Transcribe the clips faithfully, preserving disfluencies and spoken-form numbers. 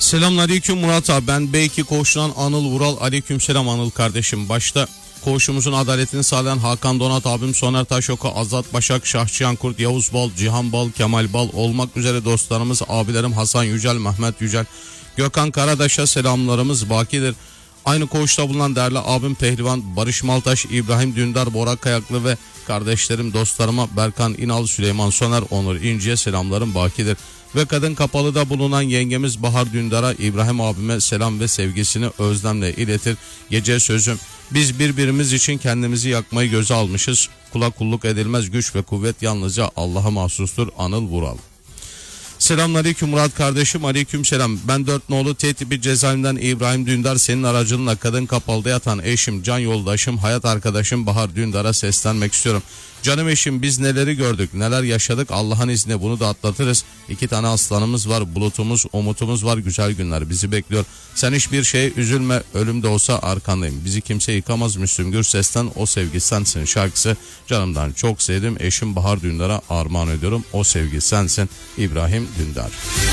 Selamünaleyküm Murat abi, ben B iki Koğuş'tan Anıl Vural. Aleykümselam Anıl kardeşim. Başta koğuşumuzun adaletini sağlayan Hakan Donat abim, Soner Taşoka, Azat Başak, Şahçıyan Kurt, Yavuz Bal, Cihan Bal, Kemal Bal olmak üzere dostlarımız, abilerim Hasan Yücel, Mehmet Yücel, Gökhan Karadaş'a selamlarımız bakidir. Aynı koğuşta bulunan değerli abim Pehlivan Barış Maltaş, İbrahim Dündar, Bora Kayaklı ve kardeşlerim, dostlarıma Berkan İnal, Süleyman Soner, Onur İnci'ye selamlarım bakidir. Ve kadın kapalıda bulunan yengemiz Bahar Dündar'a, İbrahim abime selam ve sevgisini özlemle iletir. Gece sözüm, biz birbirimiz için kendimizi yakmayı göze almışız. Kula kulluk edilmez, güç ve kuvvet yalnızca Allah'a mahsustur. Anıl Vural. Selamünaleyküm Murat kardeşim. Aleykümselam. Ben dört nolu T tipi cezaevinden İbrahim Dündar, senin aracılığınla kadın kapalıda yatan eşim, can yoldaşım, hayat arkadaşım Bahar Dündar'a seslenmek istiyorum. Canım eşim, biz neleri gördük, neler yaşadık, Allah'ın izniyle bunu da atlatırız. İki tane aslanımız var, bulutumuz, umutumuz var, güzel günler bizi bekliyor. Sen hiçbir şeye üzülme, ölüm de olsa arkandayım. Bizi kimse yıkamaz. Müslüm Gürses'ten O Sevgi Sensin şarkısı. Canımdan çok sevdim eşim Bahar Dündar'a armağan ediyorum. O Sevgi Sensin, İbrahim Dündar.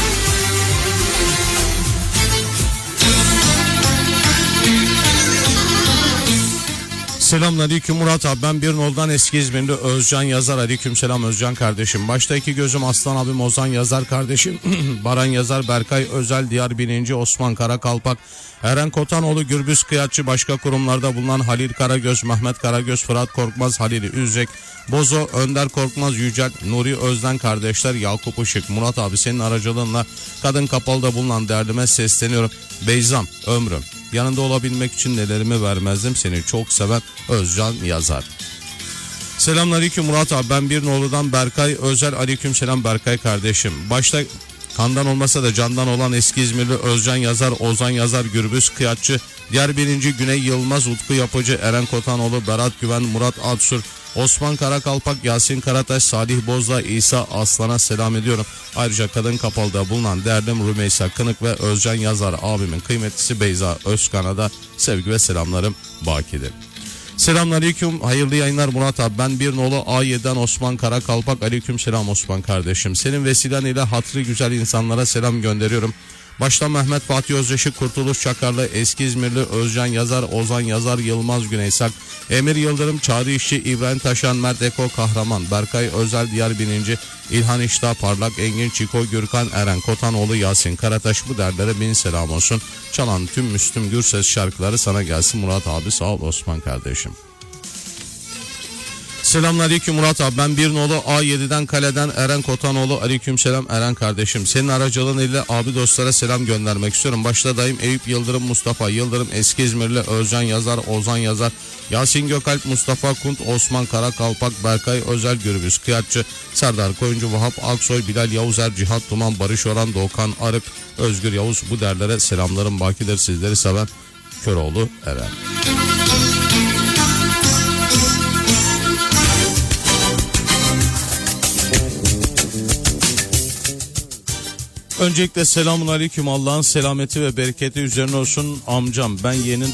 Selamünaleyküm Murat abi, ben bir noldan eski İzmirli Özcan Yazar. Aleykümselam Özcan kardeşim. Başta iki gözüm Aslan abim Ozan Yazar kardeşim, Baran Yazar, Berkay Özel, Diyar Bininci, Osman Karakalpak, Eren Kotanoğlu, Gürbüz Kıyatçı, başka kurumlarda bulunan Halil Karagöz, Mehmet Karagöz, Fırat Korkmaz, Halil Üzek, Bozo, Önder Korkmaz, Yücel, Nuri Özden kardeşler, Yakup Işık. Murat abi, senin aracılığınla kadın kapalıda bulunan derdime sesleniyorum. Beyzam, ömrüm, yanında olabilmek için nelerimi vermezdim, seni çok seven Özcan Yazar. Selamünaleyküm Murat abi, ben bir noludan Berkay Özel. Aleykümselam Berkay kardeşim. Başta kandan olmasa da candan olan eski İzmirli Özcan Yazar, Ozan Yazar, Gürbüz Kıyatçı, diğer birinci Güney Yılmaz, Utku Yapıcı, Eren Kotanoğlu, Berat Güven, Murat Adsur, Osman Karakalpak, Yasin Karataş, Salih Bozda, İsa Aslan'a selam ediyorum. Ayrıca kadın kapalıda bulunan derdim Rümeysa Kınık ve Özcan Yazar abimin kıymetlisi Beyza Özkan'a da sevgi ve selamlarım bakidir. Selamünaleyküm, hayırlı yayınlar Murat abi. Ben bir nolu A yedi'den Osman Karakalpak. Aleykümselam Osman kardeşim. Senin vesilen ile hatırı güzel insanlara selam gönderiyorum. Başta Mehmet Fatih Özdeşik, Kurtuluş Çakarlı, eski İzmirli Özcan Yazar, Ozan Yazar, Yılmaz Güneysak, Emir Yıldırım, Çağrı İşçi, İbrahim Taşan, Mert Eko Kahraman, Berkay Özel, Diyar Bininci, İlhan İştah Parlak, Engin Çiko, Gürkan Eren Kotanoğlu, Yasin Karataş, bu derlere bin selam olsun. Çalan tüm Müslüm Gürses şarkıları sana gelsin Murat abi. Sağ ol Osman kardeşim. Selamünaleyküm Murat abi, ben bir nolu A yedi'den Kale'den Eren Kotanoğlu. Aleykümselam Eren kardeşim. Senin aracılığın ile abi dostlara selam göndermek istiyorum. Başta dayım Eyüp Yıldırım, Mustafa Yıldırım, eski İzmirli Özcan Yazar, Ozan Yazar, Yasin Gökalp, Mustafa Kunt, Osman Karakalpak, Berkay Özel, Gürbüz Kıyatçı, Serdar Koyuncu, Vahap Aksoy, Bilal Yavuzer, Cihat Duman, Barış Oran, Doğukan Arık, Özgür Yavuz, bu derlere selamlarım bakidir. Sizleri seven Köroğlu Eren. Öncelikle selamun aleyküm, Allah'ın selameti ve bereketi üzerine olsun amcam. Ben yeğenin